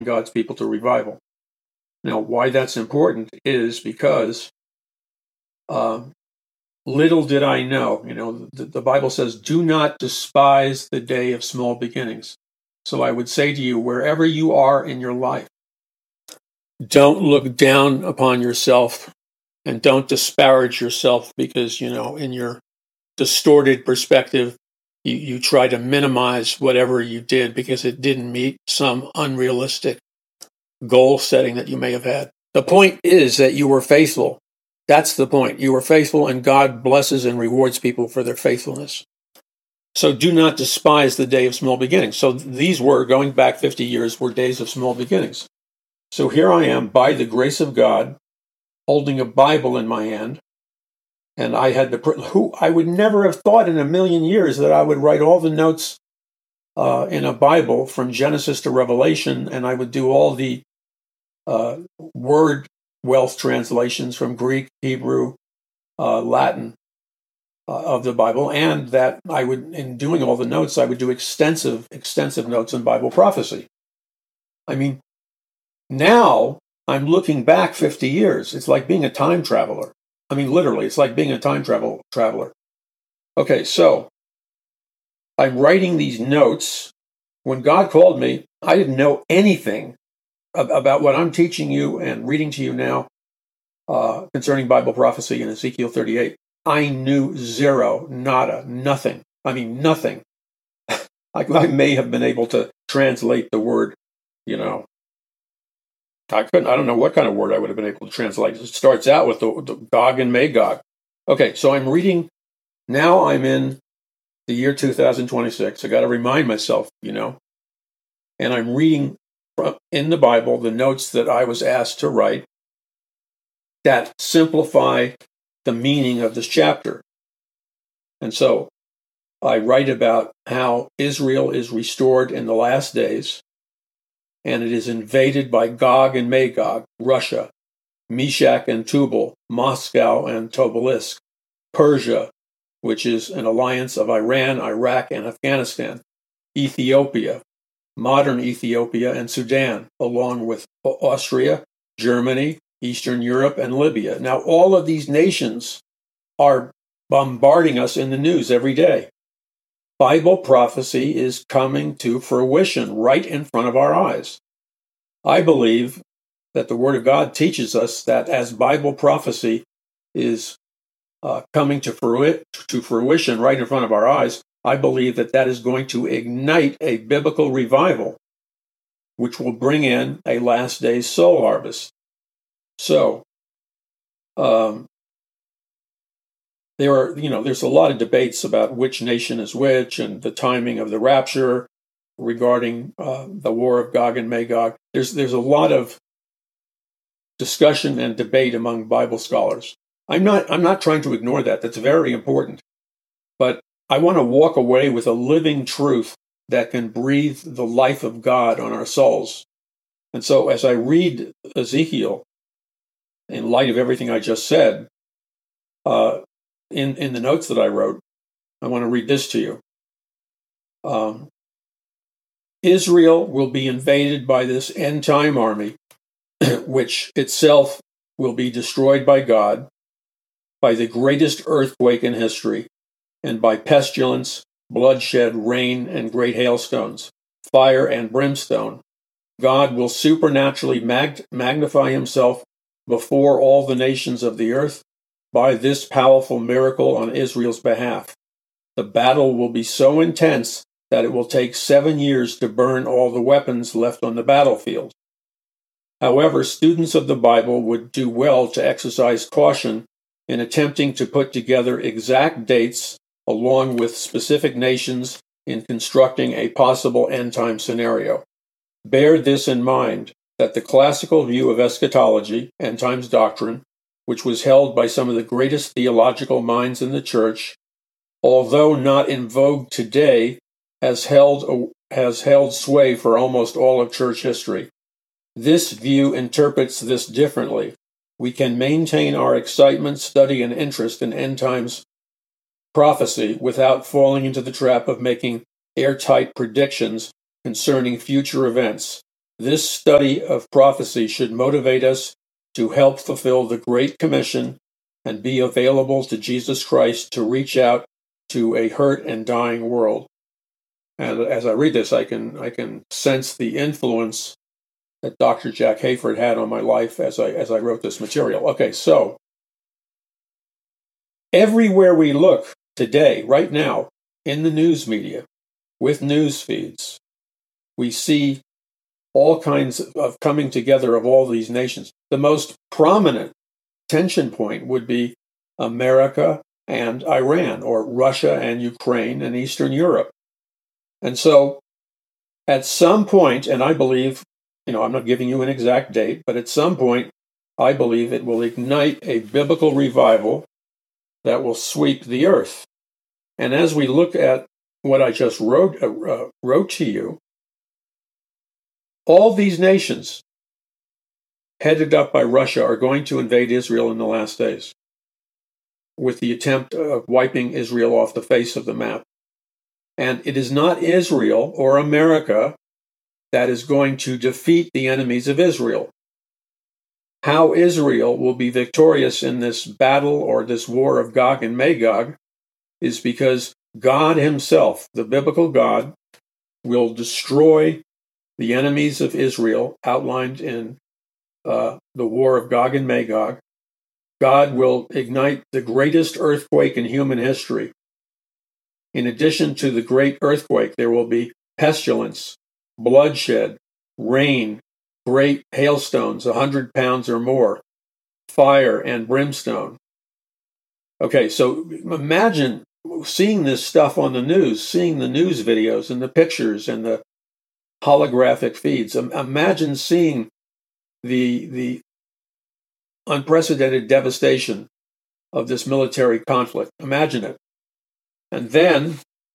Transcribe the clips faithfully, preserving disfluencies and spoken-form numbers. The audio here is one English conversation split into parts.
God's people to revival. Now, why that's important is because uh, little did I know, you know, the, the Bible says, do not despise the day of small beginnings. So I would say to you, wherever you are in your life, don't look down upon yourself and don't disparage yourself because, you know, in your distorted perspective, you, you try to minimize whatever you did because it didn't meet some unrealistic goal setting that you may have had. The point is that you were faithful. That's the point. You were faithful, and God blesses and rewards people for their faithfulness. So do not despise the day of small beginnings. So these were, going back fifty years, were days of small beginnings. So here I am, by the grace of God, holding a Bible in my hand, and I had the who I would never have thought in a million years that I would write all the notes uh, in a Bible from Genesis to Revelation, and I would do all the uh, word wealth translations from Greek, Hebrew, uh, Latin uh, of the Bible, and that I would, in doing all the notes, I would do extensive, extensive notes on Bible prophecy. I mean, now I'm looking back fifty years. It's like being a time traveler. I mean, literally, it's like being a time travel traveler. Okay, so I'm writing these notes. When God called me, I didn't know anything about what I'm teaching you and reading to you now uh, concerning Bible prophecy in Ezekiel thirty-eight. I knew zero, nada, nothing. I mean, nothing. I, I may have been able to translate the word, you know, I couldn't, I don't know what kind of word I would have been able to translate. It starts out with the, the Gog and Magog. Okay, so I'm reading, now I'm in the year two thousand twenty-six. I got to remind myself, you know, and I'm reading from, in the Bible, the notes that I was asked to write that simplify the meaning of this chapter. And so I write about how Israel is restored in the last days, and it is invaded by Gog and Magog, Russia, Meshach and Tubal, Moscow and Tobolsk, Persia, which is an alliance of Iran, Iraq, and Afghanistan, Ethiopia, modern Ethiopia and Sudan, along with Austria, Germany, Eastern Europe, and Libya. Now, all of these nations are bombarding us in the news every day. Bible prophecy is coming to fruition right in front of our eyes. I believe that the Word of God teaches us that as Bible prophecy is uh, coming to, frui- to fruition right in front of our eyes, I believe that that is going to ignite a biblical revival, which will bring in a last days soul harvest. So, um, there are, you know, there's a lot of debates about which nation is which and the timing of the rapture regarding uh, the war of Gog and Magog. There's there's a lot of discussion and debate among Bible scholars. I'm not I'm not trying to ignore that. That's very important. But I want to walk away with a living truth that can breathe the life of God on our souls. And so as I read Ezekiel, in light of everything I just said, uh, in, in the notes that I wrote, I want to read this to you. Um, Israel will be invaded by this end-time army, which itself will be destroyed by God, by the greatest earthquake in history, and by pestilence, bloodshed, rain, and great hailstones, fire and brimstone. God will supernaturally mag- magnify himself before all the nations of the earth by this powerful miracle on Israel's behalf. The battle will be so intense that it will take seven years to burn all the weapons left on the battlefield. However, students of the Bible would do well to exercise caution in attempting to put together exact dates along with specific nations in constructing a possible end-time scenario. Bear this in mind, that the classical view of eschatology, end times doctrine, which was held by some of the greatest theological minds in the church, although not in vogue today, has held has held sway for almost all of church history. This view interprets this differently. We can maintain our excitement, study, and interest in end times prophecy without falling into the trap of making airtight predictions concerning future events. This study of prophecy should motivate us to help fulfill the Great Commission and be available to Jesus Christ to reach out to a hurt and dying world. And as I read this, I can I can sense the influence that Doctor Jack Hayford had on my life as I as I wrote this material. Okay, so everywhere we look today, right now, in the news media, with news feeds, we see all kinds of coming together of all these nations. The most prominent tension point would be America and Iran, or Russia and Ukraine and Eastern Europe. And so at some point, and I believe, you know, I'm not giving you an exact date, but at some point, I believe it will ignite a biblical revival that will sweep the earth. And as we look at what I just wrote, uh, wrote to you, all these nations headed up by Russia are going to invade Israel in the last days, with the attempt of wiping Israel off the face of the map. And it is not Israel or America that is going to defeat the enemies of Israel. How Israel will be victorious in this battle or this war of Gog and Magog is because God himself, the biblical God, will destroy the enemies of Israel outlined in uh, the war of Gog and Magog. God will ignite the greatest earthquake in human history. In addition to the great earthquake, there will be pestilence, bloodshed, rain, great hailstones, a hundred pounds or more, fire and brimstone. Okay, so imagine seeing this stuff on the news, seeing the news videos and the pictures and the holographic feeds. Imagine seeing the the unprecedented devastation of this military conflict. Imagine it. And then,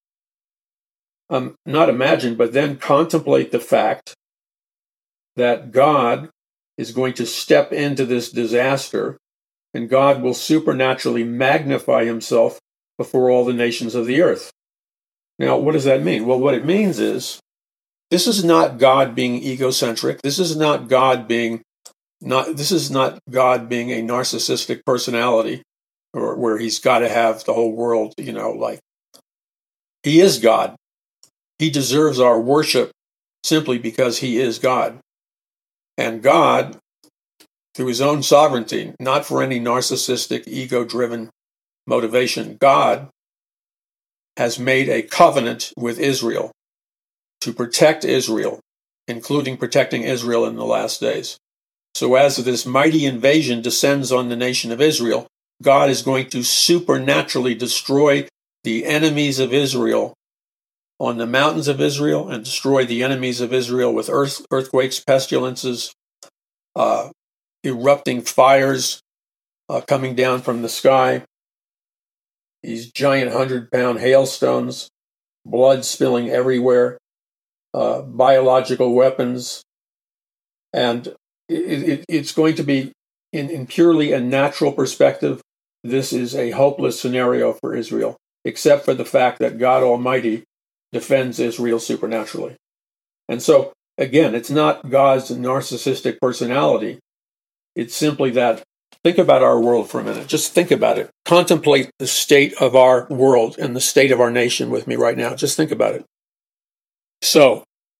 um, not imagine, but then contemplate the fact that God is going to step into this disaster, and God will supernaturally magnify himself before all the nations of the earth. Now, what does that mean? Well, what it means is, this is not God being egocentric. This is not God being not. This is not God being a narcissistic personality, or where he's got to have the whole world. You know, like he is God. He deserves our worship simply because he is God, and God, through his own sovereignty, not for any narcissistic, ego-driven motivation, God has made a covenant with Israel to protect Israel, including protecting Israel in the last days. So as this mighty invasion descends on the nation of Israel, God is going to supernaturally destroy the enemies of Israel on the mountains of Israel and destroy the enemies of Israel with earth, earthquakes, pestilences, uh, erupting fires uh, coming down from the sky, these giant hundred-pound hailstones, blood spilling everywhere, Uh, biological weapons, and it, it, it's going to be, in, in purely a natural perspective, this is a hopeless scenario for Israel, except for the fact that God Almighty defends Israel supernaturally. And so, again, it's not God's narcissistic personality. It's simply that, think about our world for a minute. Just think about it. Contemplate the state of our world and the state of our nation with me right now. Just think about it. So,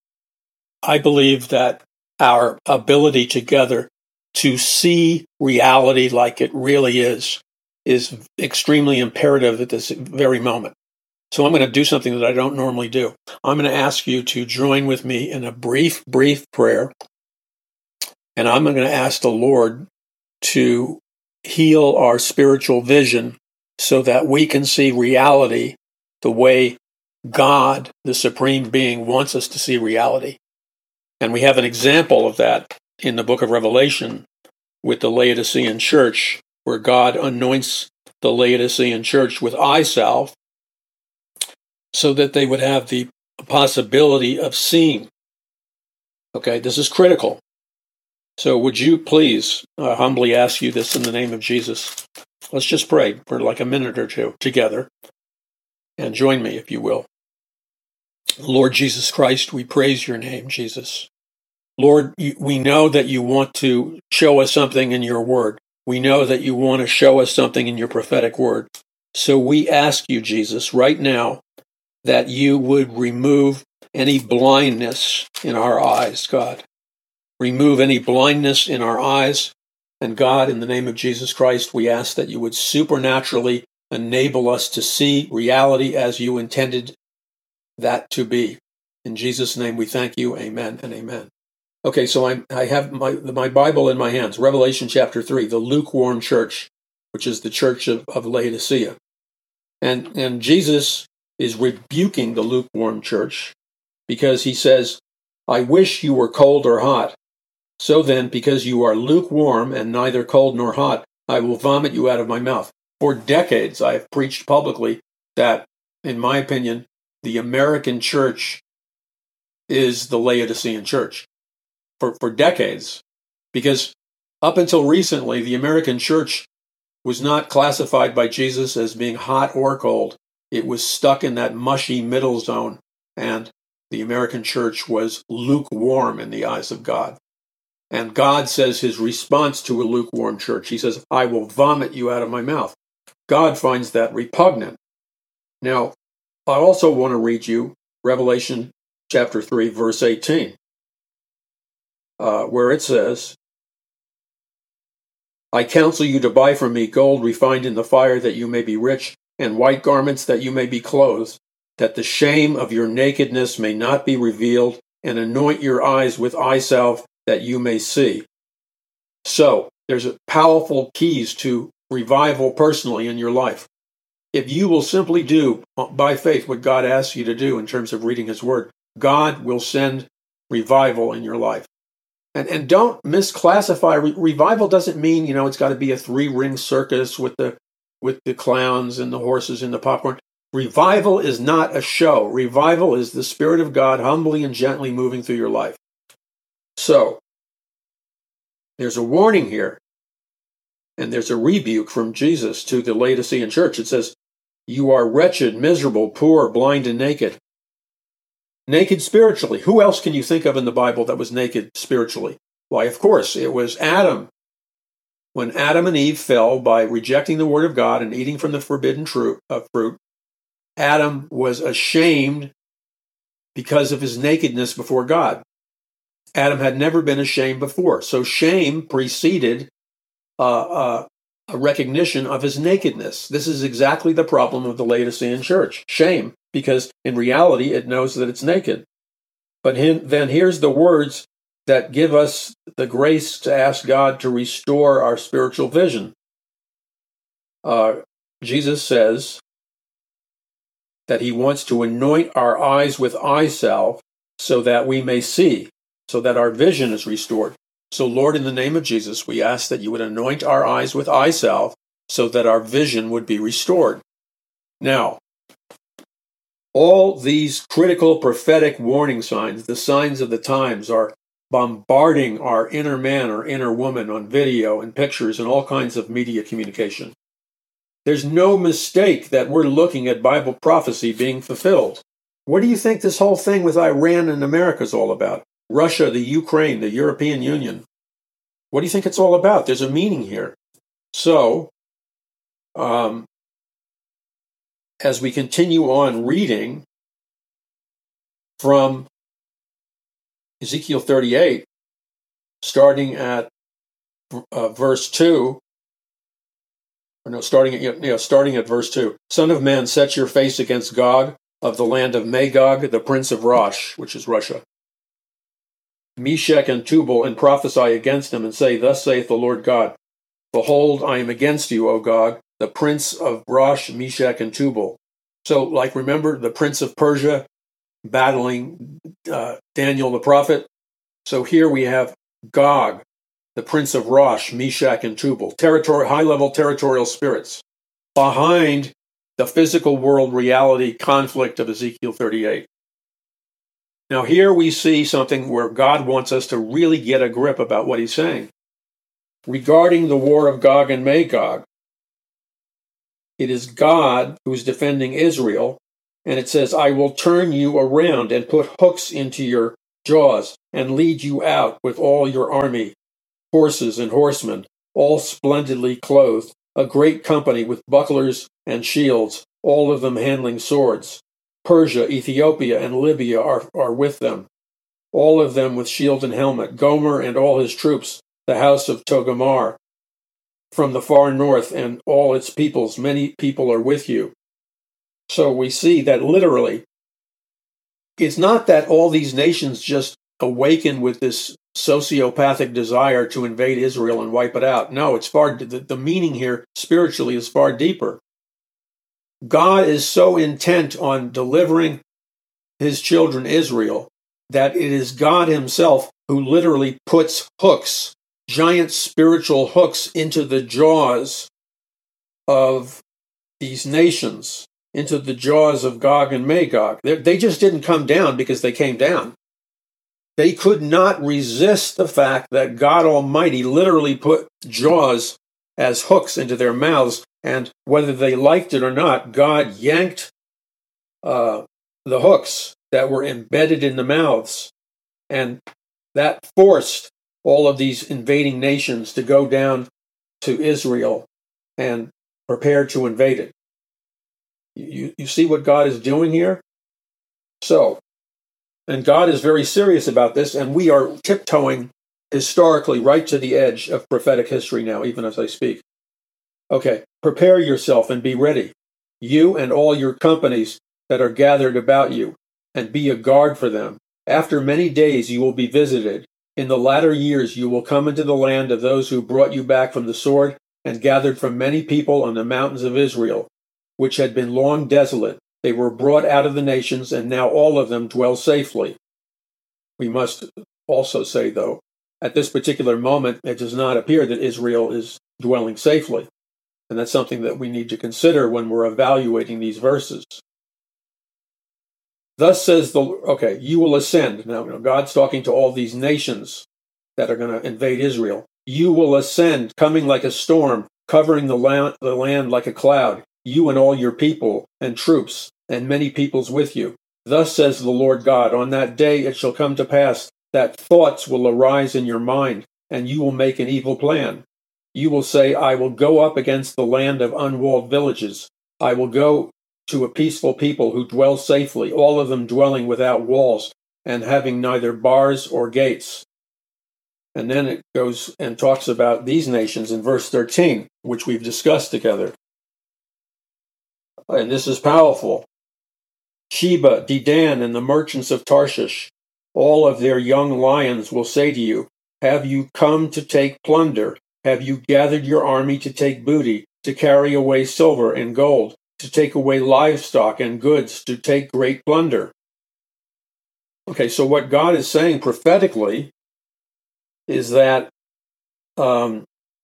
I believe that our ability together to see reality like it really is, is extremely imperative at this very moment. So I'm going to do something that I don't normally do. I'm going to ask you to join with me in a brief, brief prayer. And I'm going to ask the Lord to heal our spiritual vision so that we can see reality the way God, the Supreme Being, wants us to see reality. And we have an example of that in the book of Revelation with the Laodicean church, where God anoints the Laodicean church with eye salve so that they would have the possibility of seeing. Okay, this is critical. So would you please uh, humbly ask you this in the name of Jesus? Let's just pray for like a minute or two together, and join me if you will. Lord Jesus Christ, we praise your name, Jesus. Lord, we know that you want to show us something in your word. We know that you want to show us something in your prophetic word. So we ask you, Jesus, right now, that you would remove any blindness in our eyes, God. Remove any blindness in our eyes. And God, in the name of Jesus Christ, we ask that you would supernaturally enable us to see reality as you intended that to be. In Jesus' name we thank you. Amen and amen. Okay, so I'm, I have my, my Bible in my hands, Revelation chapter three, the lukewarm church, which is the church of, of Laodicea. And, and Jesus is rebuking the lukewarm church because he says, I wish you were cold or hot. So then, because you are lukewarm and neither cold nor hot, I will vomit you out of my mouth. For decades, I have preached publicly that, in my opinion, the American church is the Laodicean church. For, for decades. Because up until recently, the American church was not classified by Jesus as being hot or cold. It was stuck in that mushy middle zone, and the American church was lukewarm in the eyes of God. And God says his response to a lukewarm church, he says, I will vomit you out of my mouth. God finds that repugnant. Now, I also want to read you Revelation chapter three, verse eighteen, uh, where it says, I counsel you to buy from me gold refined in the fire that you may be rich, and white garments that you may be clothed, that the shame of your nakedness may not be revealed, and anoint your eyes with eye salve that you may see. So, there's a powerful keys to revival personally in your life. If you will simply do by faith what God asks you to do in terms of reading his word, God will send revival in your life. And and don't misclassify. Re- revival doesn't mean, you know, it's got to be a three-ring circus with the with the clowns and the horses and the popcorn. Revival is not a show. Revival is the Spirit of God humbly and gently moving through your life. So, there's a warning here, and there's a rebuke from Jesus to the Laodicean church. It says, you are wretched, miserable, poor, blind, and naked. Naked spiritually. Who else can you think of in the Bible that was naked spiritually? Why, of course, it was Adam. When Adam and Eve fell by rejecting the word of God and eating from the forbidden fruit, uh, fruit, Adam was ashamed because of his nakedness before God. Adam had never been ashamed before. So shame preceded uh, uh, a recognition of his nakedness. This is exactly the problem of the Laodicean church. Shame, because in reality it knows that it's naked. But then here's the words that give us the grace to ask God to restore our spiritual vision. Uh, Jesus says that he wants to anoint our eyes with eye salve so that we may see, so that our vision is restored. So, Lord, in the name of Jesus, we ask that you would anoint our eyes with eye salve so that our vision would be restored. Now, all these critical prophetic warning signs, the signs of the times, are bombarding our inner man or inner woman on video and pictures and all kinds of media communication. There's no mistake that we're looking at Bible prophecy being fulfilled. What do you think this whole thing with Iran and America is all about? Russia, the Ukraine, the European Union. What do you think it's all about? There's a meaning here. So, um, as we continue on reading from Ezekiel thirty-eight, starting at uh, verse two, or no, starting at, you know, starting at verse two. Son of man, set your face against Gog of the land of Magog, the prince of Rosh, which is Russia, Meshech and Tubal, and prophesy against him, and say, thus saith the Lord God, behold, I am against you, O Gog, the prince of Rosh, Meshech, and Tubal. So, like, remember the prince of Persia battling uh, Daniel the prophet? So here we have Gog, the prince of Rosh, Meshech, and Tubal, territory, high-level territorial spirits, behind the physical world reality conflict of Ezekiel thirty-eight. Now here we see something where God wants us to really get a grip about what he's saying. Regarding the war of Gog and Magog, it is God who's defending Israel, and it says, I will turn you around and put hooks into your jaws, and lead you out with all your army, horses and horsemen, all splendidly clothed, a great company with bucklers and shields, all of them handling swords. Persia, Ethiopia, and Libya are, are with them, all of them with shield and helmet. Gomer and all his troops, the house of Togarmah, from the far north, and all its peoples, many people are with you. So we see that literally, it's not that all these nations just awaken with this sociopathic desire to invade Israel and wipe it out. No, it's far, the, the meaning here spiritually is far deeper. God is so intent on delivering his children Israel that it is God himself who literally puts hooks, giant spiritual hooks, into the jaws of these nations, into the jaws of Gog and Magog. They, they just didn't come down because they came down. They could not resist the fact that God Almighty literally put jaws as hooks into their mouths, and whether they liked it or not, God yanked uh, the hooks that were embedded in the mouths, and that forced all of these invading nations to go down to Israel and prepare to invade it. You, you see what God is doing here? So, and God is very serious about this, and we are tiptoeing historically right to the edge of prophetic history now, even as I speak. Okay, prepare yourself and be ready, you and all your companies that are gathered about you, and be a guard for them. After many days you will be visited. In the latter years you will come into the land of those who brought you back from the sword, and gathered from many people on the mountains of Israel, which had been long desolate. They were brought out of the nations, and now all of them dwell safely. We must also say, though, at this particular moment, it does not appear that Israel is dwelling safely. And that's something that we need to consider when we're evaluating these verses. Thus says the, okay, you will ascend. Now, God's talking to all these nations that are going to invade Israel. You will ascend, coming like a storm, covering the land, the land like a cloud, you and all your people and troops, and many peoples with you. Thus says the Lord God, on that day it shall come to pass that thoughts will arise in your mind, and you will make an evil plan. You will say, I will go up against the land of unwalled villages. I will go to a peaceful people who dwell safely, all of them dwelling without walls and having neither bars or gates. And then it goes and talks about these nations in verse thirteen, which we've discussed together. And this is powerful. Sheba, Dedan, and the merchants of Tarshish, all of their young lions will say to you, have you come to take plunder? Have you gathered your army to take booty, to carry away silver and gold, to take away livestock and goods, to take great plunder? Okay, so what God is saying prophetically is that um,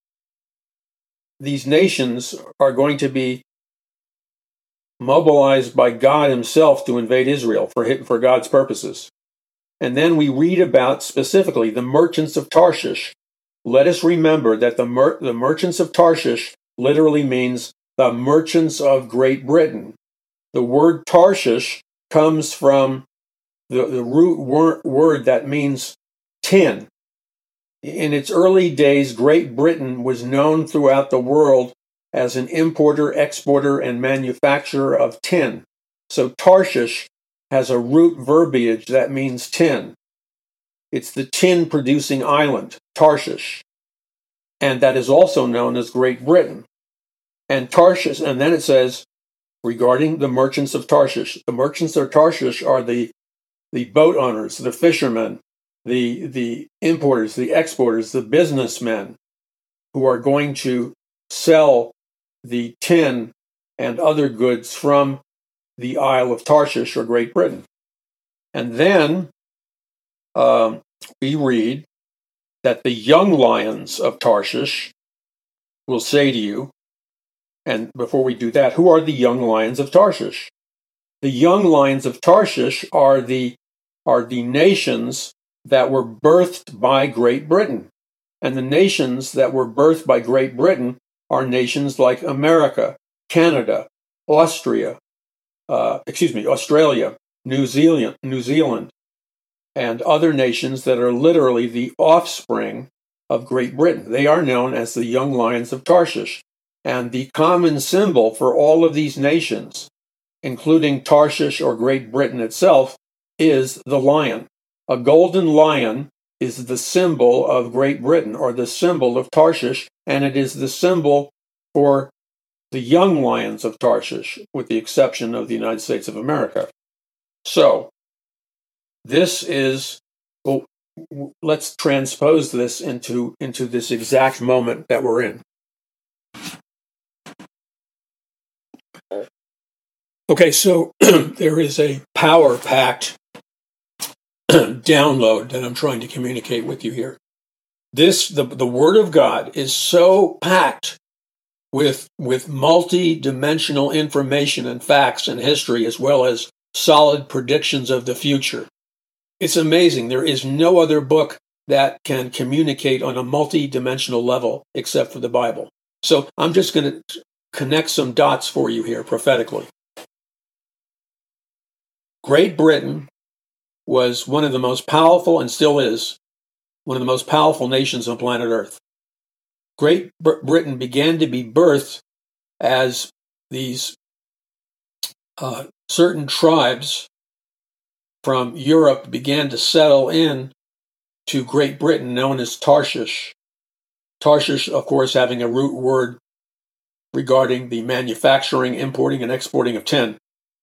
these nations are going to be mobilized by God himself to invade Israel for, for God's purposes. And then we read about specifically the merchants of Tarshish. Let us remember that the, mer- the merchants of Tarshish literally means the merchants of Great Britain. The word Tarshish comes from the, the root wor- word that means tin. In its early days, Great Britain was known throughout the world as an importer, exporter, and manufacturer of tin. So Tarshish has a root verbiage that means tin. It's the tin-producing island, Tarshish, and that is also known as Great Britain. And Tarshish, and then it says, regarding the merchants of Tarshish, the merchants of Tarshish are the, the boat owners, the fishermen, the, the importers, the exporters, the businessmen who are going to sell the tin and other goods from the Isle of Tarshish or Great Britain. And then um, we read that the young lions of Tarshish will say to you, and before we do that, who are the young lions of Tarshish? The young lions of Tarshish are the, are the nations that were birthed by Great Britain. And the nations that were birthed by Great Britain are nations like America, Canada, Austria, uh, excuse me, Australia, New Zealand, New Zealand, and other nations that are literally the offspring of Great Britain. They are known as the young lions of Tarshish. And the common symbol for all of these nations, including Tarshish or Great Britain itself, is the lion. A golden lion is the symbol of Great Britain, or the symbol of Tarshish, and it is the symbol for the young lions of Tarshish, with the exception of the United States of America. So, this is, well, let's transpose this into, into this exact moment that we're in. Okay, so there is a power-packed download that I'm trying to communicate with you here. This, the, the Word of God is so packed with, with multi-dimensional information and facts and history, as well as solid predictions of the future. It's amazing. There is no other book that can communicate on a multi-dimensional level except for the Bible. So I'm just going to connect some dots for you here prophetically. Great Britain was one of the most powerful, and still is, one of the most powerful nations on planet Earth. Great Britain began to be birthed as these uh, certain tribes from Europe began to settle in to Great Britain, known as Tarshish. Tarshish, of course, having a root word regarding the manufacturing, importing, and exporting of tin.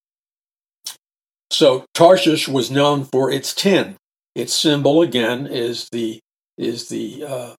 So Tarshish was known for its tin. Its symbol, again, is the is the uh,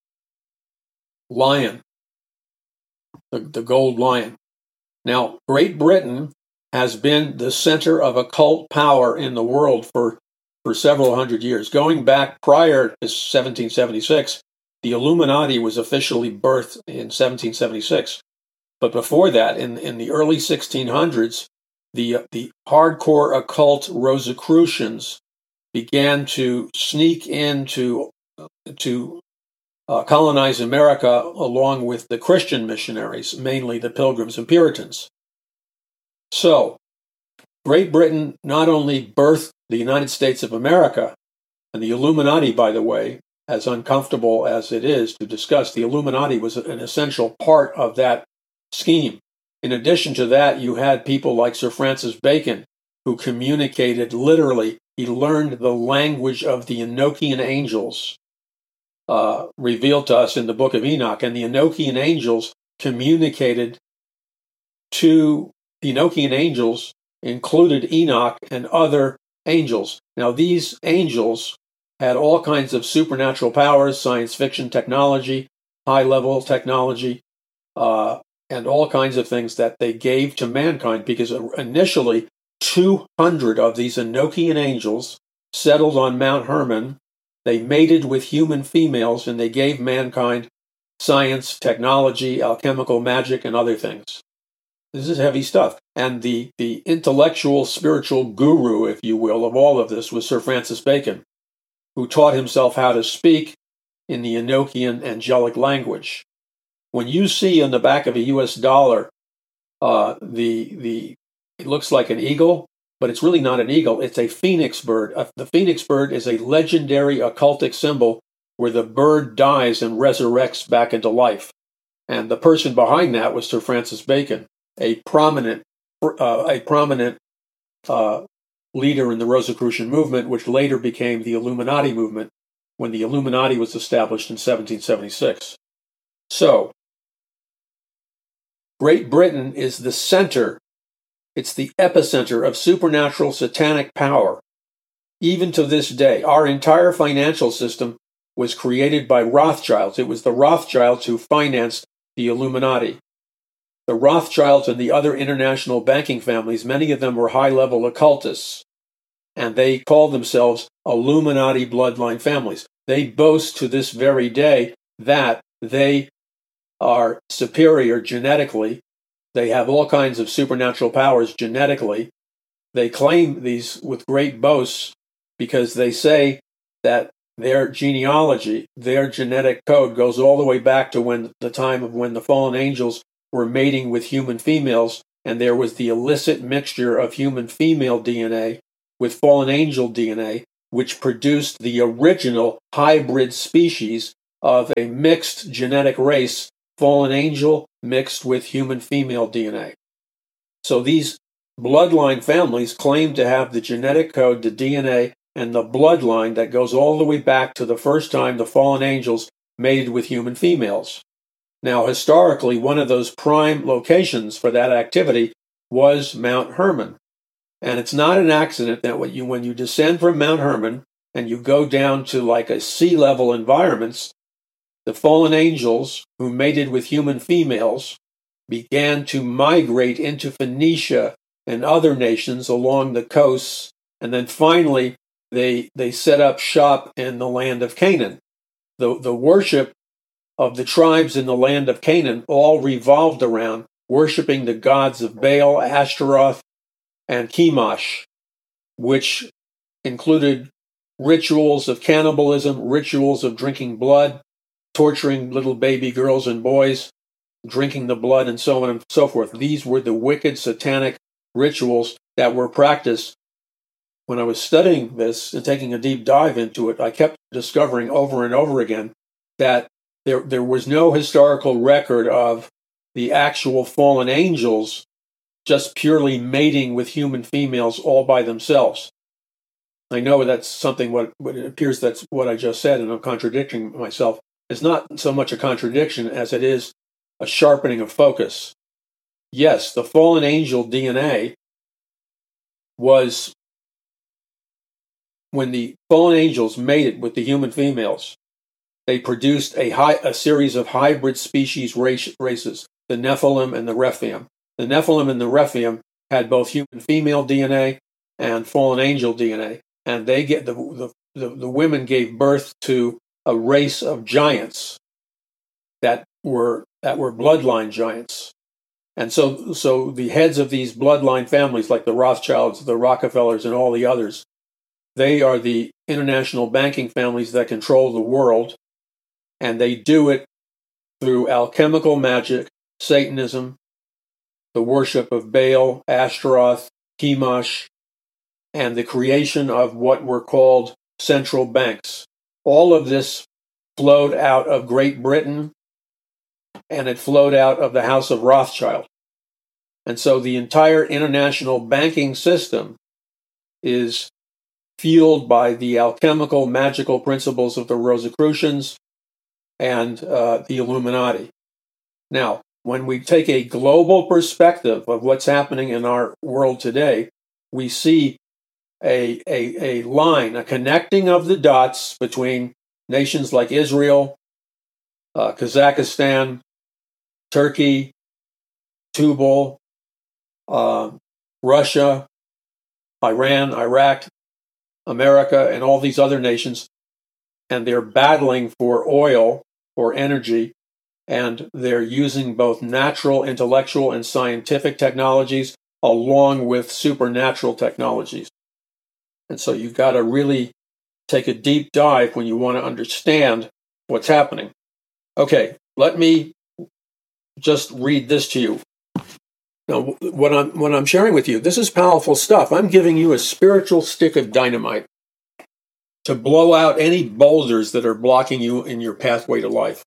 lion, the, the gold lion. Now, Great Britain has been the center of occult power in the world for, for several hundred years. Going back prior to seventeen seventy-six, the Illuminati was officially birthed in seventeen seventy-six. But before that, in, in the early sixteen hundreds, the, the hardcore occult Rosicrucians began to sneak into to uh, colonize America along with the Christian missionaries, mainly the Pilgrims and Puritans. So, Great Britain not only birthed the United States of America, and the Illuminati, by the way, as uncomfortable as it is to discuss, the Illuminati was an essential part of that scheme. In addition to that, you had people like Sir Francis Bacon, who communicated literally. He learned the language of the Enochian angels, uh, revealed to us in the book of Enoch. And the Enochian angels communicated to the Enochian angels, included Enoch and other angels. Now, these angels had all kinds of supernatural powers, science fiction technology, high-level technology, uh, and all kinds of things that they gave to mankind, because initially two hundred of these Enochian angels settled on Mount Hermon. They mated with human females, and they gave mankind science, technology, alchemical magic, and other things. This is heavy stuff. And the, the intellectual, spiritual guru, if you will, of all of this was Sir Francis Bacon, who taught himself how to speak in the Enochian angelic language. When you see on the back of a U S dollar, uh, the the it looks like an eagle, but it's really not an eagle. It's a phoenix bird. Uh, the phoenix bird is a legendary occultic symbol where the bird dies and resurrects back into life. And the person behind that was Sir Francis Bacon, a prominent uh, a prominent uh, leader in the Rosicrucian movement, which later became the Illuminati movement when the Illuminati was established in seventeen seventy-six. So, Great Britain is the center, it's the epicenter of supernatural satanic power. Even to this day, our entire financial system was created by Rothschilds. It was the Rothschilds who financed the Illuminati. The Rothschilds and the other international banking families, many of them were high-level occultists, and they called themselves Illuminati bloodline families. They boast to this very day that they are superior genetically. They have all kinds of supernatural powers genetically. They claim these with great boasts because they say that their genealogy, their genetic code goes all the way back to when the time of when the fallen angels were mating with human females, and there was the illicit mixture of human female D N A with fallen angel D N A, which produced the original hybrid species of a mixed genetic race, fallen angel mixed with human female D N A. So these bloodline families claim to have the genetic code, the D N A, and the bloodline that goes all the way back to the first time the fallen angels mated with human females. Now, historically, one of those prime locations for that activity was Mount Hermon. And it's not an accident that when you, when you descend from Mount Hermon and you go down to like a sea level environments, the fallen angels who mated with human females began to migrate into Phoenicia and other nations along the coasts. And then finally, they, they set up shop in the land of Canaan. The, the worship of the tribes in the land of Canaan all revolved around worshiping the gods of Baal, Ashtaroth, and Chemosh, which included rituals of cannibalism, rituals of drinking blood, torturing little baby girls and boys, drinking the blood, and so on and so forth. These were the wicked satanic rituals that were practiced. When I was studying this and taking a deep dive into it, I kept discovering over and over again that there, there was no historical record of the actual fallen angels just purely mating with human females all by themselves. I know that's something what, what it appears that's what I just said, and I'm contradicting myself. It's not so much a contradiction as it is a sharpening of focus. Yes, the fallen angel D N A was when the fallen angels mated with the human females. They produced a, high, a series of hybrid species race, races, the Nephilim and the Rephaim. The Nephilim and the Rephaim had both human female D N A and fallen angel D N A, and they get the, the, the, the women gave birth to a race of giants that were that were bloodline giants. And so so the heads of these bloodline families, like the Rothschilds, the Rockefellers, and all the others, they are the international banking families that control the world, and they do it through alchemical magic, Satanism, the worship of Baal, Ashtaroth, Chemosh, and the creation of what were called central banks. All of this flowed out of Great Britain, and it flowed out of the House of Rothschild. And so the entire international banking system is fueled by the alchemical, magical principles of the Rosicrucians and uh, the Illuminati. Now, when we take a global perspective of what's happening in our world today, we see a, a, a line, a connecting of the dots between nations like Israel, uh, Kazakhstan, Turkey, Tubal, uh, Russia, Iran, Iraq, America, and all these other nations, and they're battling for oil, for energy, and they're using both natural, intellectual, and scientific technologies along with supernatural technologies. And so you've got to really take a deep dive when you want to understand what's happening. Okay, let me just read this to you. Now, what I'm, what I'm sharing with you, this is powerful stuff. I'm giving you a spiritual stick of dynamite to blow out any boulders that are blocking you in your pathway to life.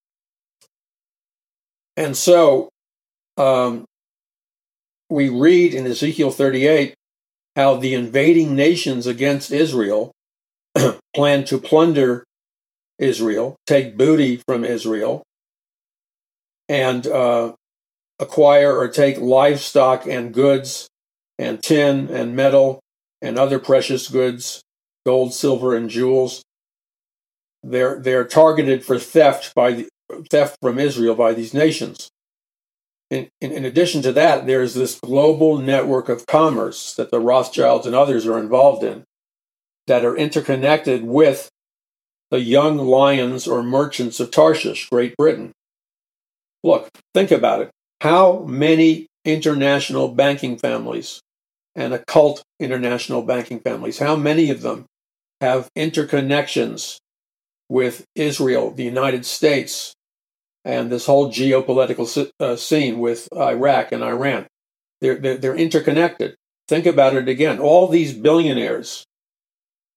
And so um, we read in Ezekiel thirty-eight how the invading nations against Israel plan to plunder Israel, take booty from Israel, and uh, acquire or take livestock and goods and tin and metal and other precious goods, gold, silver, and jewels. They're, they're targeted for theft by the, theft from Israel by these nations. In, in, in addition to that, there's this global network of commerce that the Rothschilds and others are involved in that are interconnected with the young lions or merchants of Tarshish, Great Britain. Look, think about it. How many international banking families and occult international banking families, how many of them have interconnections with Israel, the United States, and this whole geopolitical uh, scene with Iraq and Iran? They're, they're, they're interconnected. Think about it again. All these billionaires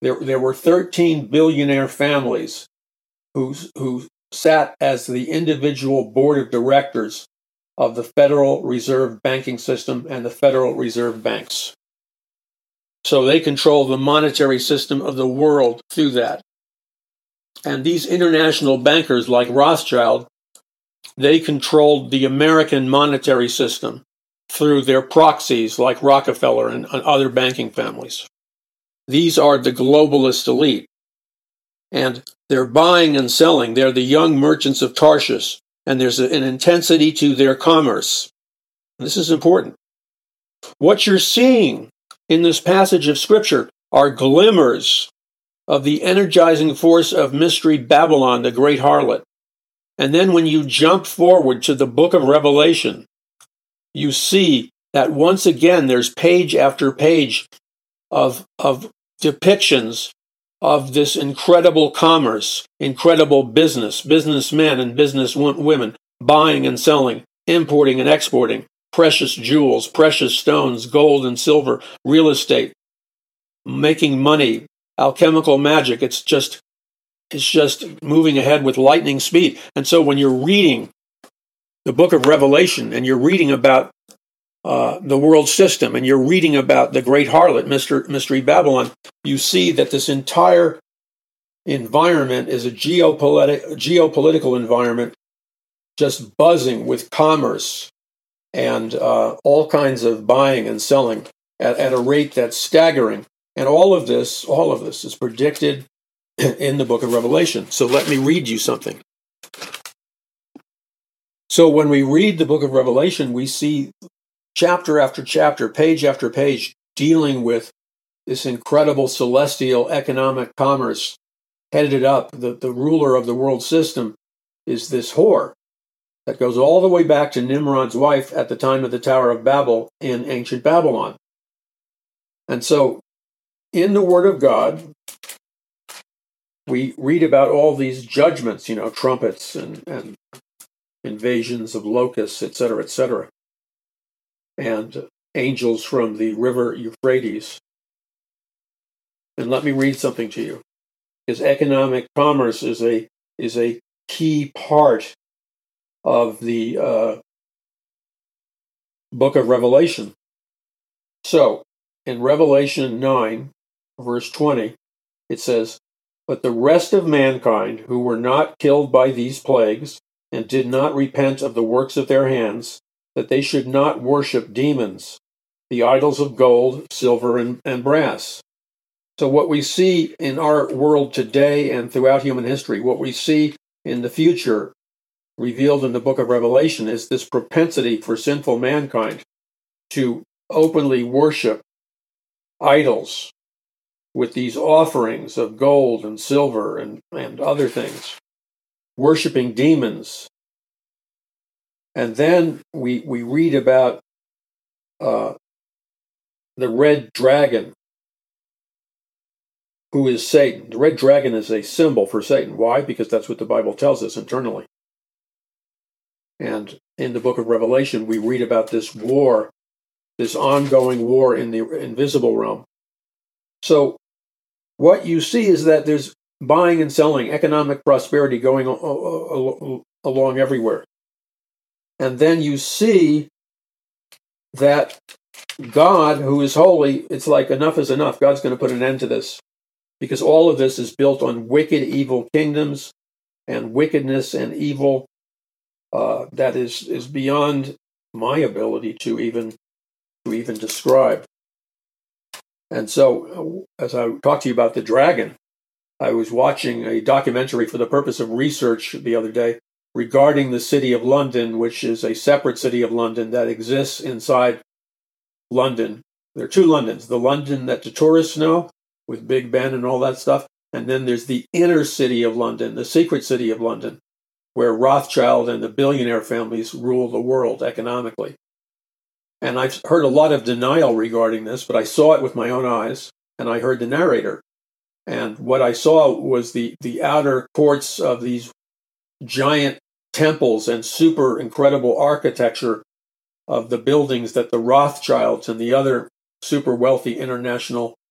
There, there were thirteen billionaire families who, who sat as the individual board of directors of the Federal Reserve banking system and the Federal Reserve banks. So they control the monetary system of the world through that. And these international bankers like Rothschild, they controlled the American monetary system through their proxies like Rockefeller and, and other banking families. These are the globalist elite. And they're buying and selling. They're the young merchants of Tarshish. And there's an intensity to their commerce. This is important. What you're seeing in this passage of Scripture are glimmers of the energizing force of Mystery Babylon, the great harlot. And then when you jump forward to the book of Revelation, you see that once again there's page after page of, of depictions of this incredible commerce, incredible business, businessmen and businesswomen buying and selling, importing and exporting, precious jewels, precious stones, gold and silver, real estate, making money, alchemical magic. It's just, it's just moving ahead with lightning speed. And so when you're reading the book of Revelation and you're reading about uh, the world system and you're reading about the great harlot, Mister Mystery Babylon, you see that this entire environment is a geopolitic, geopolitical environment just buzzing with commerce and uh, all kinds of buying and selling at, at a rate that's staggering. And all of this, all of this is predicted in the book of Revelation. So let me read you something. So when we read the book of Revelation, we see chapter after chapter, page after page, dealing with this incredible celestial economic commerce headed up. The, the ruler of the world system is this whore that goes all the way back to Nimrod's wife at the time of the Tower of Babel in ancient Babylon. And so in the Word of God, we read about all these judgments, you know, trumpets and, and invasions of locusts, et cetera, et cetera, and angels from the river Euphrates. And let me read something to you, because economic commerce is a is a key part of the uh, book of Revelation. So, in Revelation nine, verse twenty, it says, "But the rest of mankind who were not killed by these plagues and did not repent of the works of their hands, that they should not worship demons, the idols of gold, silver, and, and brass." So what we see in our world today and throughout human history, what we see in the future revealed in the book of Revelation is this propensity for sinful mankind to openly worship idols with these offerings of gold and silver and, and other things, worshiping demons. And then we, we read about uh, the red dragon, who is Satan. The red dragon is a symbol for Satan. Why? Because that's what the Bible tells us internally. And in the book of Revelation, we read about this war, this ongoing war in the invisible realm. So what you see is that there's buying and selling, economic prosperity going along everywhere. And then you see that God, who is holy, it's like enough is enough. God's going to put an end to this, because all of this is built on wicked, evil kingdoms and wickedness and evil uh, that is, is beyond my ability to even to even describe. And so, as I talked to you about the dragon, I was watching a documentary for the purpose of research the other day regarding the city of London, which is a separate city of London that exists inside London. There are two Londons: the London that the tourists know, with Big Ben and all that stuff, and then there's the inner city of London, the secret city of London, where Rothschild and the billionaire families rule the world economically. And I've heard a lot of denial regarding this, but I saw it with my own eyes, and I heard the narrator. And what I saw was the, the outer courts of these giant temples and super incredible architecture of the buildings that the Rothschilds and the other super wealthy international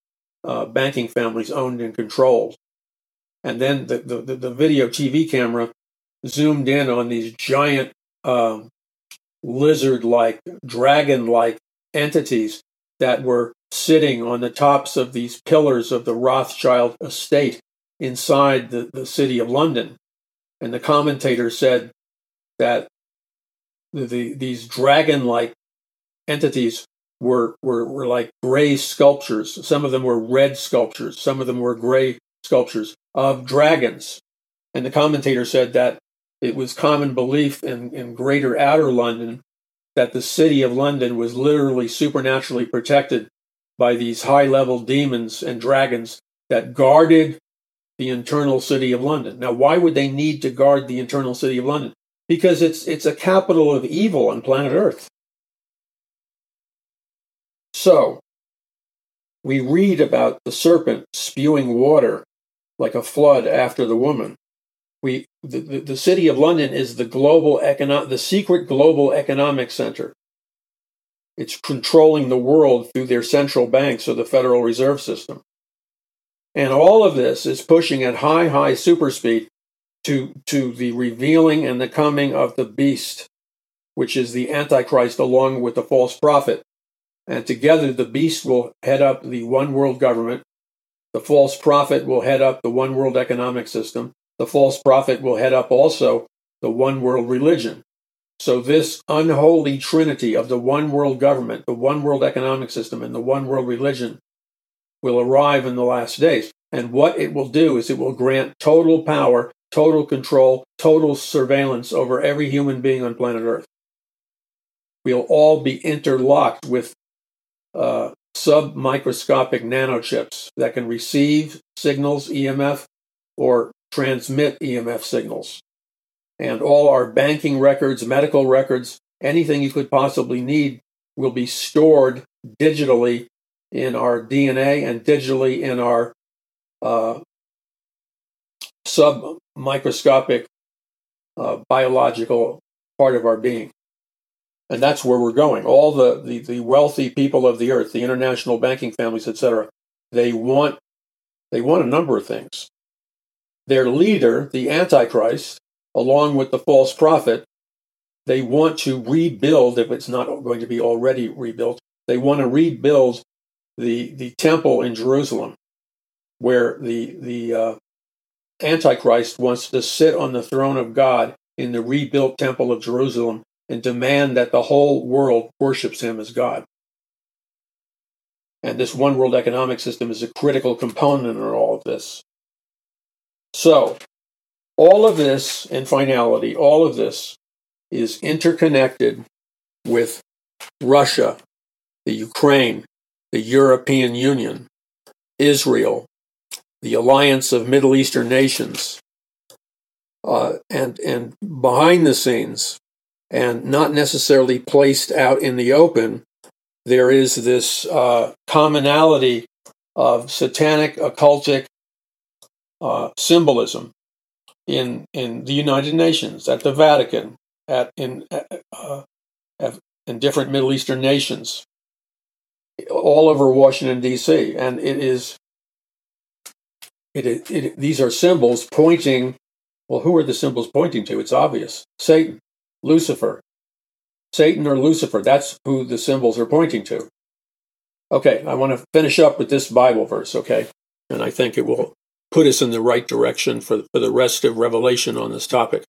uh, banking families owned and controlled. And then the, the, the video T V camera zoomed in on these giant um, lizard-like, dragon-like entities that were sitting on the tops of these pillars of the Rothschild estate inside the, the city of London. And the commentator said that the, the, these dragon-like entities were, were, were like gray sculptures. Some of them were red sculptures. Some of them were gray sculptures of dragons. And the commentator said that it was common belief in, in greater outer London that the city of London was literally supernaturally protected by these high-level demons and dragons that guarded the internal city of London. Now, why would they need to guard the internal city of London? Because it's it's a capital of evil on planet Earth. So, we read about the serpent spewing water like a flood after the woman. We the, the, the city of London is the global econo- the secret global economic center. It's controlling the world through their central banks or the Federal Reserve System. And all of this is pushing at high, high super speed to, to the revealing and the coming of the beast, which is the Antichrist along with the false prophet. And together the beast will head up the one world government. The false prophet will head up the one world economic system. The false prophet will head up also the one world religion. So this unholy trinity of the one world government, the one world economic system, and the one world religion will arrive in the last days. And what it will do is it will grant total power, total control, total surveillance over every human being on planet Earth. We'll all be interlocked with uh, sub-microscopic nanochips that can receive signals, E M F, or transmit E M F signals. And all our banking records, medical records, anything you could possibly need will be stored digitally in our D N A and digitally in our uh, sub-microscopic uh, biological part of our being. And that's where we're going. All the, the, the wealthy people of the earth, the international banking families, et cetera, they want, they want a number of things. Their leader, the Antichrist, along with the false prophet, they want to rebuild, if it's not going to be already rebuilt, they want to rebuild the, the temple in Jerusalem, where the, the uh, Antichrist wants to sit on the throne of God in the rebuilt temple of Jerusalem and demand that the whole world worships him as God. And this one world economic system is a critical component in all of this. So, all of this, in finality, all of this is interconnected with Russia, the Ukraine, the European Union, Israel, the alliance of Middle Eastern nations, uh, and, and behind the scenes, and not necessarily placed out in the open, there is this uh, commonality of satanic, occultic uh, symbolism in in the United Nations, at the Vatican, at in uh, at, in different Middle Eastern nations, all over Washington D C, and it is it, it, it these are symbols pointing. Well, who are the symbols pointing to? It's obvious: Satan, Lucifer, Satan or Lucifer. That's who the symbols are pointing to. Okay, I want to finish up with this Bible verse. Okay, and I think it will put us in the right direction for, for the rest of Revelation on this topic.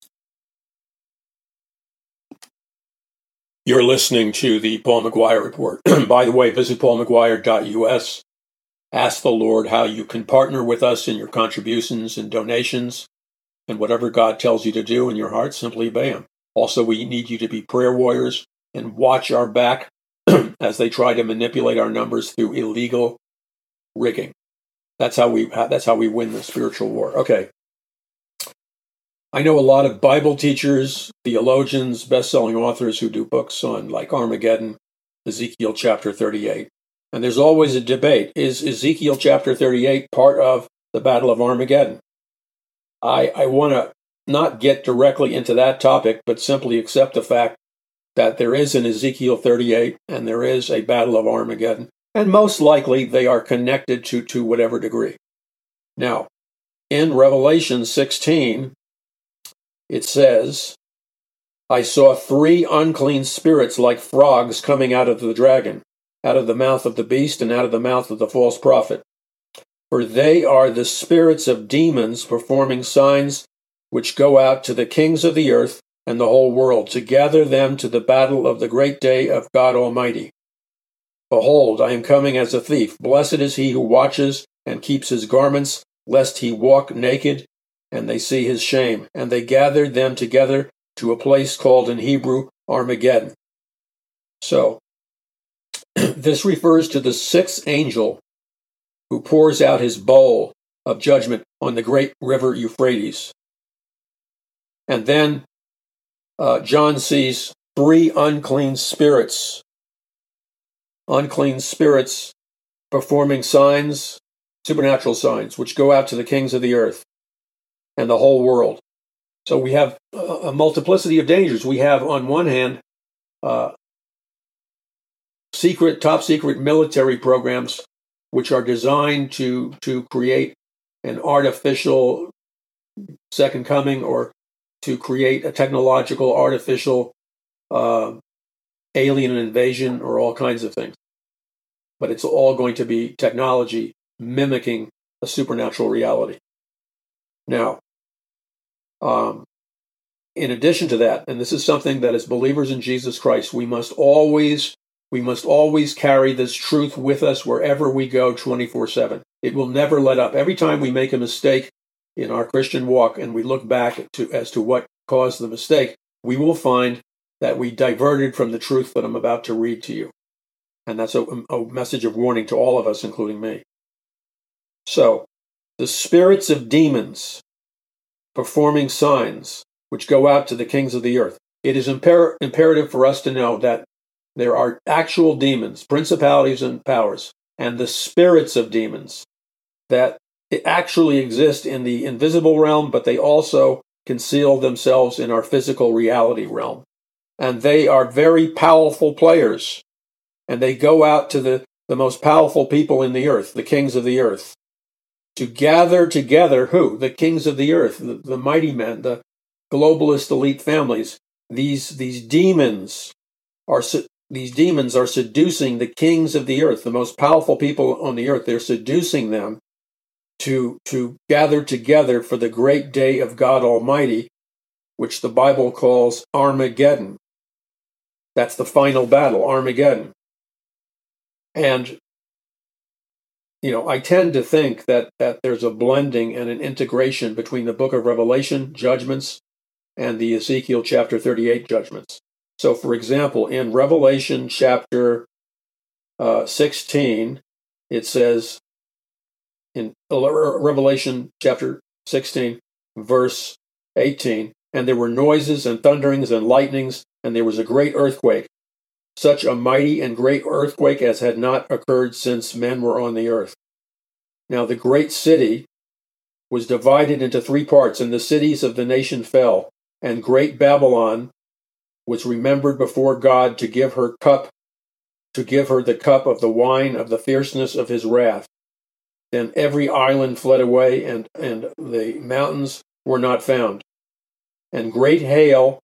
You're listening to the Paul McGuire Report. By the way, visit paul mcguire dot u s. Ask the Lord how you can partner with us in your contributions and donations, and whatever God tells you to do in your heart, simply obey Him. Also, we need you to be prayer warriors and watch our back as they try to manipulate our numbers through illegal rigging. That's how we that's how we win the spiritual war. Okay. I know a lot of Bible teachers, theologians, best-selling authors who do books on like Armageddon, Ezekiel chapter thirty-eight. And there's always a debate. Is Ezekiel chapter thirty-eight part of the Battle of Armageddon? I, I want to not get directly into that topic, but simply accept the fact that there is an Ezekiel thirty-eight and there is a Battle of Armageddon. And most likely they are connected to, to whatever degree. Now, in Revelation sixteen, it says, I saw three unclean spirits like frogs coming out of the dragon, out of the mouth of the beast and out of the mouth of the false prophet. For they are the spirits of demons performing signs which go out to the kings of the earth and the whole world, to gather them to the battle of the great day of God Almighty. Behold, I am coming as a thief. Blessed is he who watches and keeps his garments, lest he walk naked, and they see his shame. And they gathered them together to a place called in Hebrew Armageddon. So, this refers to the sixth angel who pours out his bowl of judgment on the great river Euphrates. And then uh, John sees three unclean spirits, unclean spirits performing signs, supernatural signs, which go out to the kings of the earth and the whole world. So we have a multiplicity of dangers. We have, on one hand, uh, secret, top secret military programs which are designed to, to create an artificial second coming, or to create a technological, artificial uh, alien invasion, or all kinds of things. But it's all going to be technology mimicking a supernatural reality. Now, um, in addition to that, and this is something that as believers in Jesus Christ, we must always, we must always carry this truth with us wherever we go twenty-four seven. It will never let up. Every time we make a mistake in our Christian walk and we look back to as to what caused the mistake, we will find that we diverted from the truth that I'm about to read to you. And that's a, a message of warning to all of us, including me. So, the spirits of demons performing signs which go out to the kings of the earth. It is imper- imperative for us to know that there are actual demons, principalities and powers, and the spirits of demons that actually exist in the invisible realm, but they also conceal themselves in our physical reality realm. And they are very powerful players. And they go out to the, the most powerful people in the earth, the kings of the earth, to gather together who? The kings of the earth, the, the mighty men, the globalist elite families. These, these demons are these demons are seducing the kings of the earth, the most powerful people on the earth. They're seducing them to, to gather together for the great day of God Almighty, which the Bible calls Armageddon. That's the final battle, Armageddon. And, you know, I tend to think that, that there's a blending and an integration between the book of Revelation judgments and the Ezekiel chapter thirty-eight judgments. So, for example, in Revelation chapter uh, sixteen, it says, in Revelation chapter sixteen, verse eighteen, and there were noises and thunderings and lightnings, and there was a great earthquake, such a mighty and great earthquake as had not occurred since men were on the earth. Now the great city was divided into three parts, and the cities of the nation fell, and great Babylon was remembered before God to give her cup, to give her the cup of the wine of the fierceness of his wrath. Then every island fled away, and, and the mountains were not found. And great hail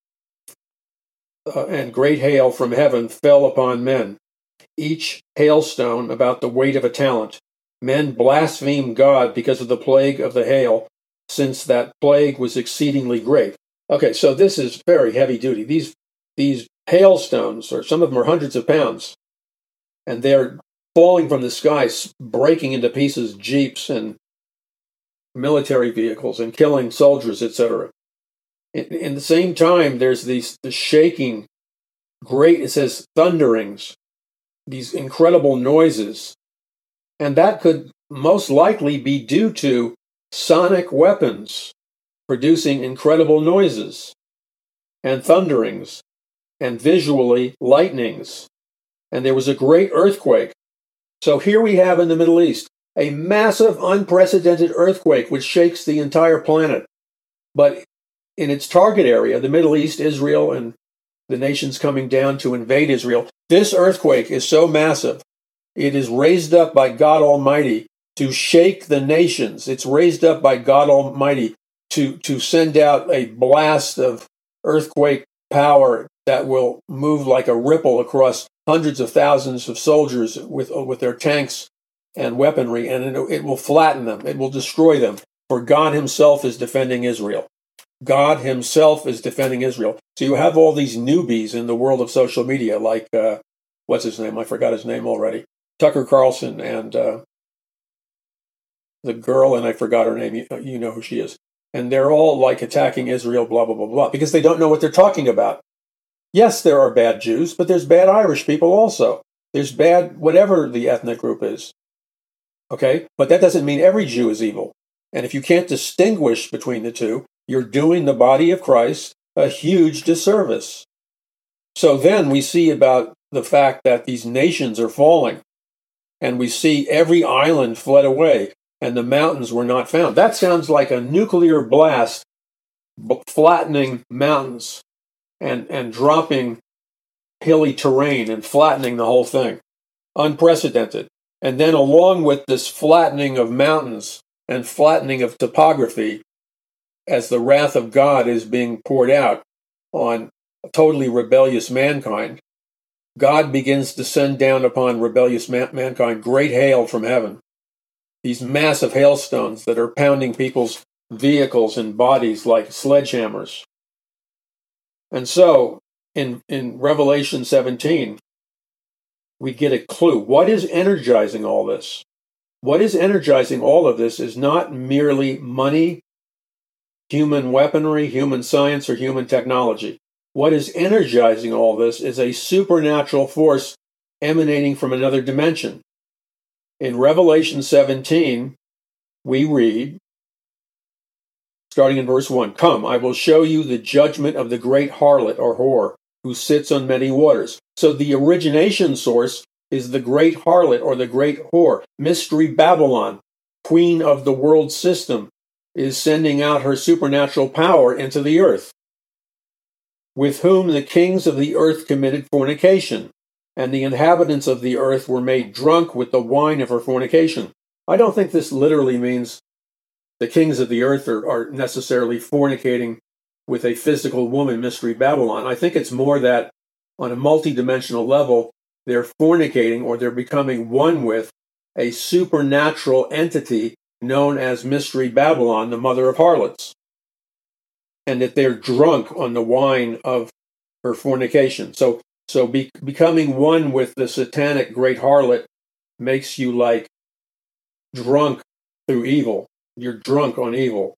Uh, and great hail from heaven fell upon men, each hailstone about the weight of a talent. Men blasphemed God because of the plague of the hail, since that plague was exceedingly great. Okay, so this is very heavy duty. These these hailstones, or some of them are hundreds of pounds, and they're falling from the sky, breaking into pieces jeeps and military vehicles and killing soldiers, et cetera. In, in the same time, there's these the shaking, great, it says thunderings, these incredible noises. And that could most likely be due to sonic weapons producing incredible noises and thunderings and visually lightnings. And there was a great earthquake. So here we have in the Middle East a massive, unprecedented earthquake which shakes the entire planet. But in its target area, the Middle East, Israel, and the nations coming down to invade Israel, this earthquake is so massive It is raised up by God Almighty to shake the nations. It's raised up by God Almighty to, to send out a blast of earthquake power that will move like a ripple across hundreds of thousands of soldiers with, with their tanks and weaponry, and it, it will flatten them. It will destroy them. For God himself is defending Israel. God himself is defending Israel. So you have all these newbies in the world of social media, like, uh, what's his name? I forgot his name already. Tucker Carlson and uh, the girl, and I forgot her name. You, you know who she is. And they're all like attacking Israel, blah, blah, blah, blah, because they don't know what they're talking about. Yes, there are bad Jews, but there's bad Irish people also. There's bad whatever the ethnic group is. Okay? But that doesn't mean every Jew is evil. And if you can't distinguish between the two, you're doing the body of Christ a huge disservice. So then we see about the fact that these nations are falling, and we see every island fled away, and the mountains were not found. That sounds like a nuclear blast flattening mountains and, and dropping hilly terrain and flattening the whole thing. Unprecedented. And then along with this flattening of mountains and flattening of topography, as the wrath of God is being poured out on totally rebellious mankind, God begins to send down upon rebellious man- mankind great hail from heaven. These massive hailstones that are pounding people's vehicles and bodies like sledgehammers. And so, in, in Revelation seventeen, we get a clue. What is energizing all this? What is energizing all of this is not merely money, human weaponry, human science, or human technology. What is energizing all this is a supernatural force emanating from another dimension. In Revelation seventeen, we read, starting in verse one, "Come, I will show you the judgment of the great harlot or whore, who sits on many waters." So the origination source is the great harlot or the great whore. Mystery Babylon, queen of the world system, is sending out her supernatural power into the earth, with whom the kings of the earth committed fornication, and the inhabitants of the earth were made drunk with the wine of her fornication. I don't think this literally means the kings of the earth are, are necessarily fornicating with a physical woman, Mystery Babylon. I think it's more that on a multidimensional level, they're fornicating or they're becoming one with a supernatural entity known as Mystery Babylon, the mother of harlots, and that they're drunk on the wine of her fornication. So, so be, becoming one with the satanic great harlot makes you like drunk through evil. You're drunk on evil.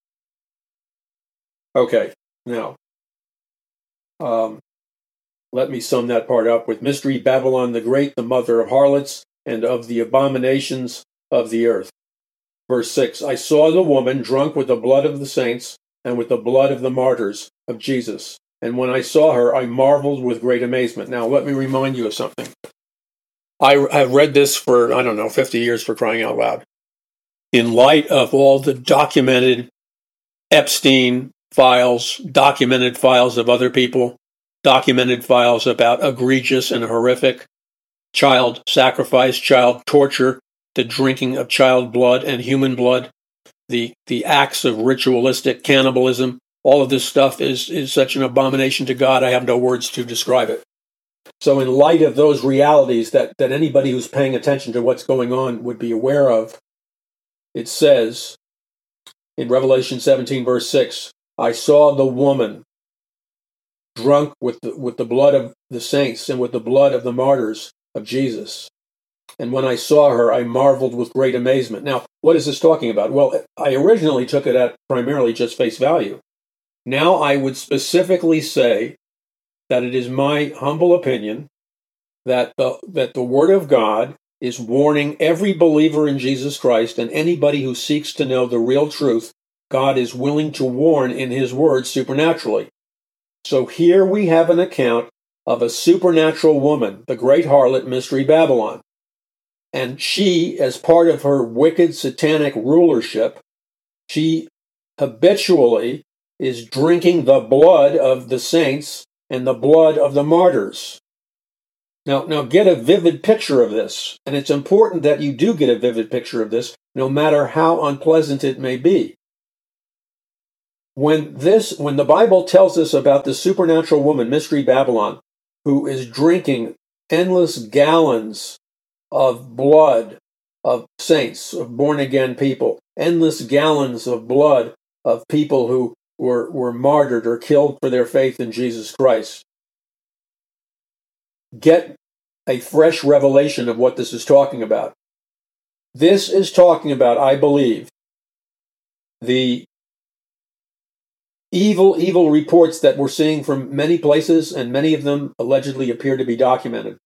Okay, now, um, let me sum that part up with Mystery Babylon the Great, the mother of harlots and of the abominations of the earth. Verse six, "I saw the woman drunk with the blood of the saints and with the blood of the martyrs of Jesus. And when I saw her, I marveled with great amazement." Now, let me remind you of something. I have read this for, I don't know, fifty years, for crying out loud. In light of all the documented Epstein files, documented files of other people, documented files about egregious and horrific child sacrifice, child torture, the drinking of child blood and human blood, the, the acts of ritualistic cannibalism, all of this stuff is, is such an abomination to God, I have no words to describe it. So in light of those realities that, that anybody who's paying attention to what's going on would be aware of, it says in Revelation seventeen, verse six, "I saw the woman drunk with the, with the blood of the saints and with the blood of the martyrs of Jesus. And when I saw her, I marveled with great amazement." Now, what is this talking about? Well, I originally took it at primarily just face value. Now I would specifically say that it is my humble opinion that the, that the Word of God is warning every believer in Jesus Christ and anybody who seeks to know the real truth. God is willing to warn in His Word supernaturally. So here we have an account of a supernatural woman, the great harlot, Mystery Babylon. And she, as part of her wicked satanic rulership, she habitually is drinking the blood of the saints and the blood of the martyrs. Now, now get a vivid picture of this, and it's important that you do get a vivid picture of this, no matter how unpleasant it may be. When this, when the Bible tells us about the supernatural woman, Mystery Babylon, who is drinking endless gallons of blood of saints, of born-again people, endless gallons of blood of people who were, were martyred or killed for their faith in Jesus Christ, get a fresh revelation of what this is talking about. This is talking about, I believe, the evil, evil reports that we're seeing from many places, and many of them allegedly appear to be documented,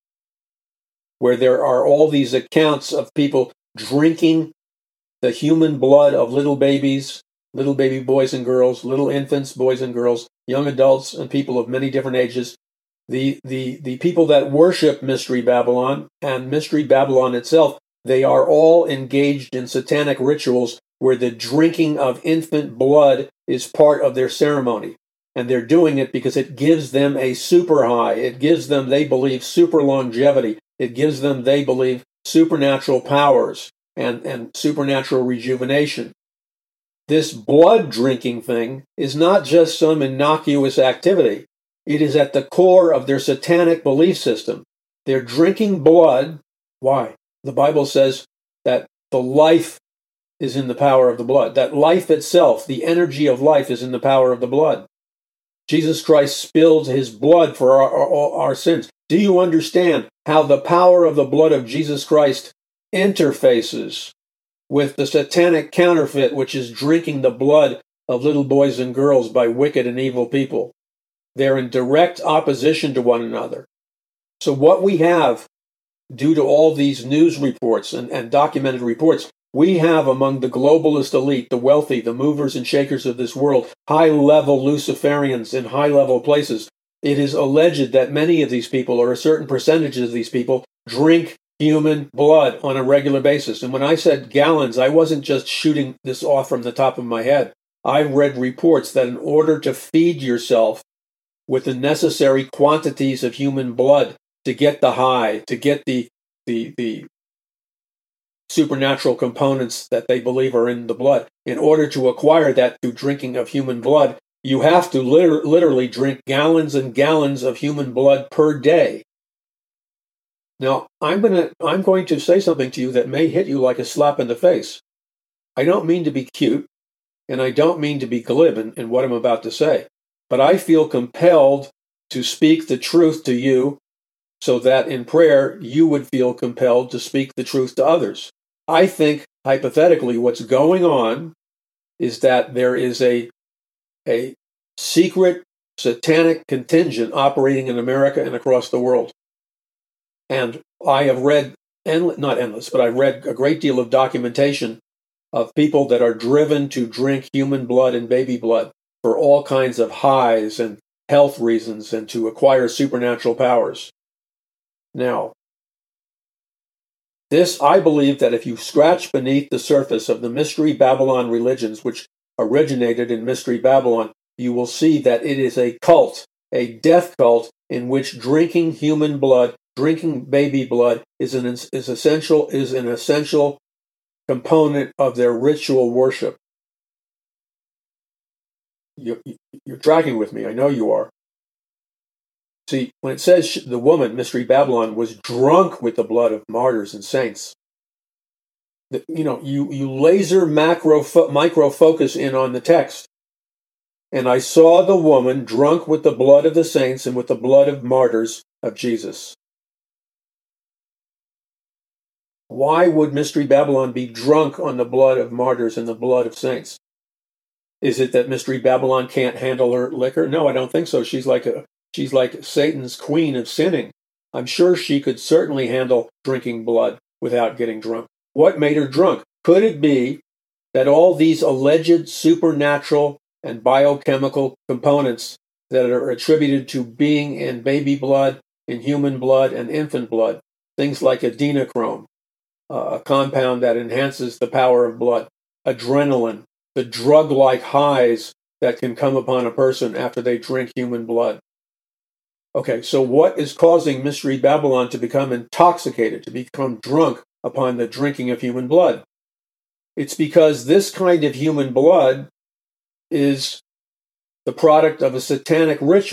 where there are all these accounts of people drinking the human blood of little babies, little baby boys and girls, little infants, boys and girls, young adults, and people of many different ages. The, the, the people that worship Mystery Babylon and Mystery Babylon itself, they are all engaged in satanic rituals where the drinking of infant blood is part of their ceremony. And they're doing it because it gives them a super high. It gives them, they believe, super longevity. It gives them, they believe, supernatural powers and, and supernatural rejuvenation. This blood drinking thing is not just some innocuous activity. It is at the core of their satanic belief system. They're drinking blood. Why? The Bible says that the life is in the power of the blood. That life itself, the energy of life, is in the power of the blood. Jesus Christ spilled his blood for our, our, our sins. Do you understand how the power of the blood of Jesus Christ interfaces with the satanic counterfeit, which is drinking the blood of little boys and girls by wicked and evil people? They're in direct opposition to one another. So what we have, due to all these news reports and, and documented reports, we have among the globalist elite, the wealthy, the movers and shakers of this world, high-level Luciferians in high-level places. It is alleged that many of these people, or a certain percentage of these people, drink human blood on a regular basis. And when I said gallons, I wasn't just shooting this off from the top of my head. I've read reports that in order to feed yourself with the necessary quantities of human blood to get the high, to get the the the supernatural components that they believe are in the blood, in order to acquire that through drinking of human blood, you have to liter- literally drink gallons and gallons of human blood per day. Now, I'm gonna I'm going to say something to you that may hit you like a slap in the face. I don't mean to be cute, and I don't mean to be glib in, in what I'm about to say. But I feel compelled to speak the truth to you so that in prayer you would feel compelled to speak the truth to others. I think, hypothetically, what's going on is that there is a, a secret satanic contingent operating in America and across the world. And I have read, endless, not endless, but I've read a great deal of documentation of people that are driven to drink human blood and baby blood for all kinds of highs and health reasons and to acquire supernatural powers. Now, this, I believe that if you scratch beneath the surface of the Mystery Babylon religions, which originated in Mystery Babylon, you will see that it is a cult, a death cult, in which drinking human blood, drinking baby blood, is an is essential is an essential component of their ritual worship. You, you're tracking with me. I know you are. See, when it says the woman, Mystery Babylon, was drunk with the blood of martyrs and saints, the, you know, you, you laser macro fo- micro focus in on the text. And I saw the woman drunk with the blood of the saints and with the blood of martyrs of Jesus. Why would Mystery Babylon be drunk on the blood of martyrs and the blood of saints? Is it that Mystery Babylon can't handle her liquor? No, I don't think so. She's like a she's like Satan's queen of sinning. I'm sure she could certainly handle drinking blood without getting drunk. What made her drunk? Could it be that all these alleged supernatural and biochemical components that are attributed to being in baby blood, in human blood, and infant blood, things like adrenochrome, uh, a compound that enhances the power of blood, adrenaline, the drug-like highs that can come upon a person after they drink human blood, Okay, so what is causing Mystery Babylon to become intoxicated, to become drunk upon the drinking of human blood? It's because this kind of human blood is the product of a satanic ritual